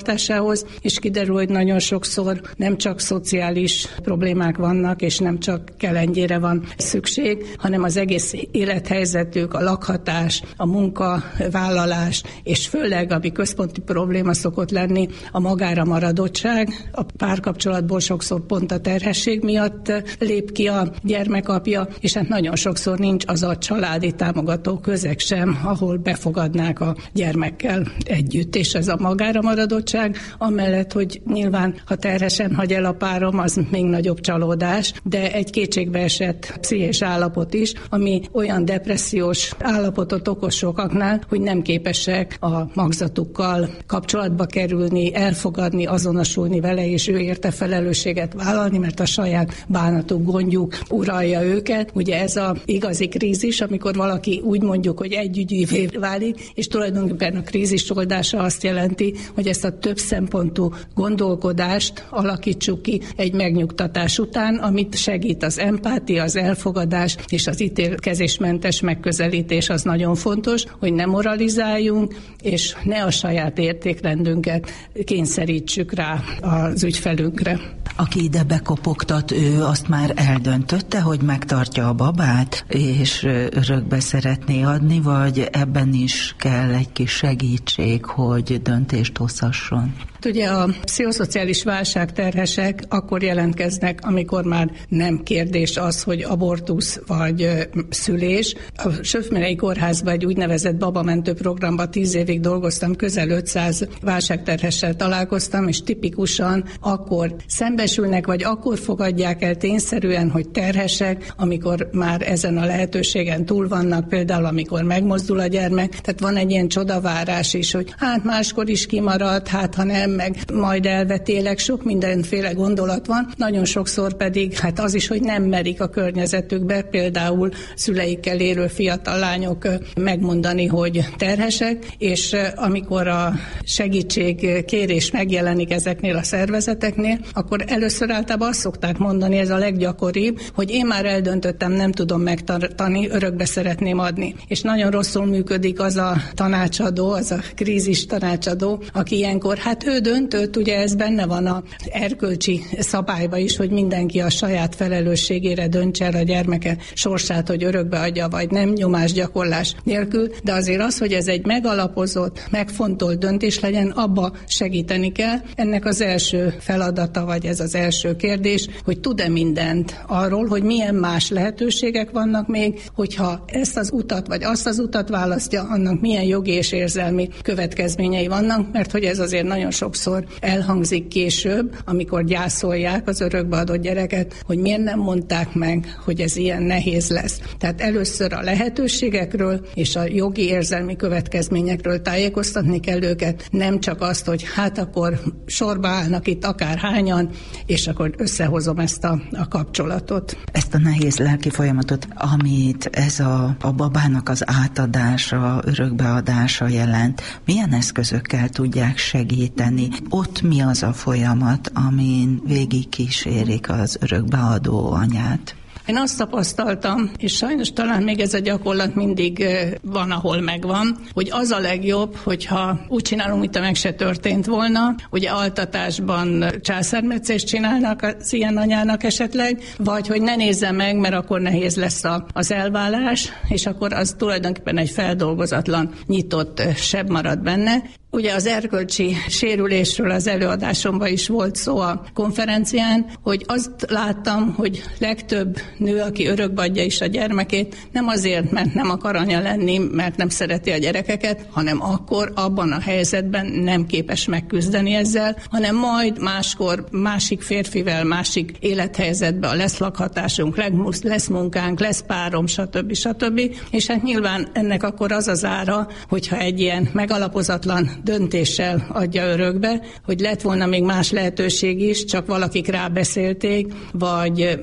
és kiderül, hogy nagyon sokszor nem csak szociális problémák vannak, és nem csak kelengyére van szükség, hanem az egész élethelyzetük, a lakhatás, a munkavállalás, és főleg, ami központi probléma szokott lenni, a magára maradottság. A párkapcsolatból sokszor pont a terhesség miatt lép ki a gyermekapja, és hát nagyon sokszor nincs az a családi támogató közeg sem, ahol befogadnák a gyermekkel együtt, és ez a magára maradottság, amellett, hogy nyilván, ha terhesen hagy el a párom, az még nagyobb csalódás, de egy kétségbeesett pszichés állapot is, ami olyan depressziós állapotot okoz sokaknál, hogy nem képesek a magzatukkal kapcsolatba kerülni, elfogadni, azonosulni vele, és ő érte felelősséget vállalni, mert a saját bánatuk, gondjuk uralja őket. Ugye ez a igazi krízis, amikor valaki úgy mondjuk, hogy együgyűvé válik, és tulajdonképpen a krízis oldása azt jelenti, hogy ezt a több szempontú gondolkodást alakítsuk ki egy megnyugtatás után, amit segít az empátia, az elfogadás és az ítélkezésmentes megközelítés, az nagyon fontos, hogy ne moralizáljunk, és ne a saját értékrendünket kényszerítsük rá az ügyfelünkre. Aki ide bekopogtat, ő azt már eldöntötte, hogy megtartja a babát, és örökbe szeretné adni, vagy ebben is kell egy kis segítség, hogy döntést hozhasson? Ugye a pszichoszociális válságterhesek akkor jelentkeznek, amikor már nem kérdés az, hogy abortusz vagy szülés. A Söfmerei Kórházban egy úgynevezett babamentő programban 10 évig dolgoztam, közel 500 válságterhessel találkoztam, és tipikusan akkor szembesülnek, vagy akkor fogadják el tényszerűen, hogy terhesek, amikor már ezen a lehetőségen túl vannak, például amikor megmozdul a gyermek. Tehát van egy ilyen csodavárás is, hogy hát máskor is kimarad, hát ha nem, meg majd elvetélek, sok mindenféle gondolat van. Nagyon sokszor pedig hát az is, hogy nem merik a környezetükbe, például szüleikkel élő fiatal lányok megmondani, hogy terhesek, és amikor a segítségkérés megjelenik ezeknél a szervezeteknél, akkor először általában azt szokták mondani, ez a leggyakoribb, hogy én már eldöntöttem, nem tudom megtartani, örökbe szeretném adni. És nagyon rosszul működik az a tanácsadó, az a krízis tanácsadó, aki ilyenkor, hát ő döntött, ugye ez benne van az erkölcsi szabályban is, hogy mindenki a saját felelősségére döntse el a gyermeke sorsát, hogy örökbe adja, vagy nem, nyomásgyakorlás nélkül, de azért az, hogy ez egy megalapozott, megfontolt döntés legyen, abba segíteni kell. Ennek az első feladata, vagy ez az első kérdés, hogy tud-e mindent arról, hogy milyen más lehetőségek vannak még, hogyha ezt az utat, vagy azt az utat választja, annak milyen jogi és érzelmi következményei vannak, mert hogy ez azért nagyon sokszor elhangzik később, amikor gyászolják az örökbe adott gyereket, hogy miért nem mondták meg, hogy ez ilyen nehéz lesz. Tehát először a lehetőségekről és a jogi érzelmi következményekről tájékoztatni kell őket, nem csak azt, hogy hát akkor sorba állnak itt akár hányan, és akkor összehozom ezt a kapcsolatot. Ezt a nehéz lelki folyamatot, amit ez a babának az átadása, örökbeadása jelent, milyen eszközökkel tudják segíteni? Ott mi az a folyamat, amin végig kísérik az örökbeadó anyát? Én azt tapasztaltam, és sajnos talán még ez a gyakorlat mindig van, ahol megvan, hogy az a legjobb, hogyha úgy csinálunk, mint meg se történt volna, ugye altatásban császármetszést csinálnak az ilyen anyának esetleg, vagy hogy ne nézze meg, mert akkor nehéz lesz az elválás, és akkor az tulajdonképpen egy feldolgozatlan, nyitott seb marad benne. Ugye az erkölcsi sérülésről az előadásomban is volt szó a konferencián, hogy azt láttam, hogy legtöbb nő, aki örökbe adja is a gyermekét, nem azért, mert nem akar anya lenni, mert nem szereti a gyerekeket, hanem akkor abban a helyzetben nem képes megküzdeni ezzel, hanem majd máskor másik férfivel, másik élethelyzetben lesz lakhatásunk, lesz munkánk, lesz párom, stb. És hát nyilván ennek akkor az az ára, hogyha egy ilyen megalapozatlan döntéssel adja örökbe, hogy lett volna még más lehetőség is, csak valakik rábeszélték, vagy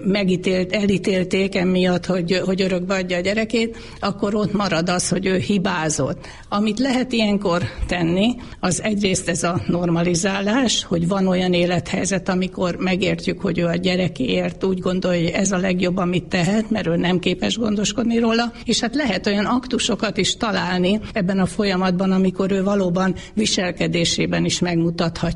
elítélték emiatt, hogy örökbe adja a gyerekét, akkor ott marad az, hogy ő hibázott. Amit lehet ilyenkor tenni, az egyrészt ez a normalizálás, hogy van olyan élethelyzet, amikor megértjük, hogy ő a gyerekéért úgy gondolja, hogy ez a legjobb, amit tehet, mert ő nem képes gondoskodni róla, és hát lehet olyan aktusokat is találni ebben a folyamatban, amikor ő valóban viselkedésében is megmutathatja